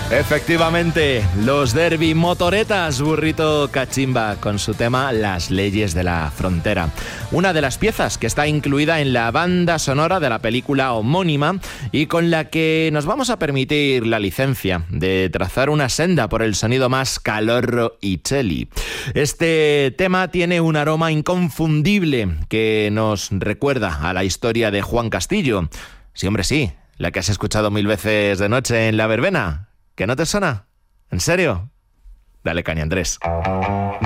Efectivamente, los Derby Motoretas, Burrito Cachimba, con su tema Las leyes de la frontera. Una de las piezas que está incluida en la banda sonora de la película homónima y con la que nos vamos a permitir la licencia de trazar una senda por el sonido más calorro y cheli. Este tema tiene un aroma inconfundible que nos recuerda a la historia de Juan Castillo. Sí, hombre, sí, la que has escuchado 1000 veces de noche en la verbena. ¿Que no te suena? ¿En serio? Dale caña, Andrés.